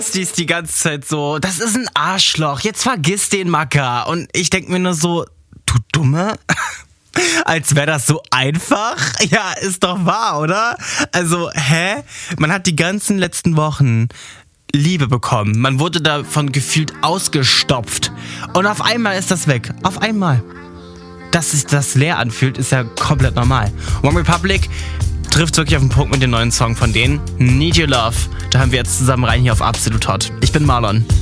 Die ist die ganze Zeit so, das ist ein Arschloch, jetzt vergiss den Macker. Und ich denk mir nur so, du Dumme? Als wäre das so einfach? Ja, ist doch wahr, oder? Also, Man hat die ganzen letzten Wochen Liebe bekommen. Man wurde davon gefühlt ausgestopft. Und auf einmal ist das weg. Auf einmal. Dass sich das leer anfühlt, ist ja komplett normal. One Republic trifft wirklich auf den Punkt mit dem neuen Song von denen. Need Your Love. Da haben wir jetzt zusammen rein hier auf Absolut Hot. Ich bin Marlon.